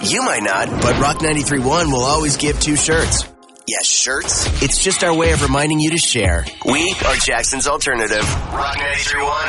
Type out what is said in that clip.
You might not, but Rock 93.1 will always give 2 shirts. Yes, shirts. It's just our way of reminding you to share. We are Jackson's alternative. Rock 93.1.